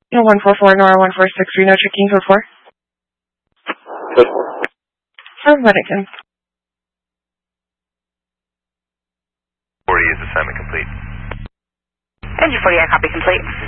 No, 144 Nora 146 Reno, checking code 4. Code 4. For Weddington. 40 is assignment complete. Engine 40, I copy complete.